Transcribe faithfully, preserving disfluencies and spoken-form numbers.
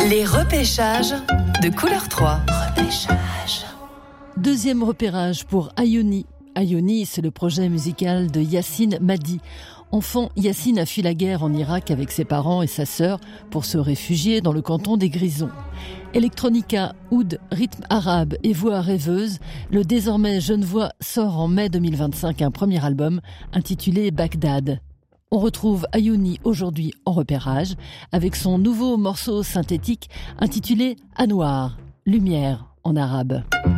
Les repêchages de Couleur trois. Repêchage. Deuxième repérage pour Ayoni. Ayoni, c'est le projet musical de Yassine Madi. Enfant, Yassine a fui la guerre en Irak avec ses parents et sa sœur pour se réfugier dans le canton des Grisons. Electronica, oud, rythme arabe et voix rêveuse, le désormais jeune voix sort en mai deux mille vingt-cinq un premier album intitulé Bagdad. On retrouve Ayoni aujourd'hui en repérage avec son nouveau morceau synthétique intitulé Anwar, lumière en arabe.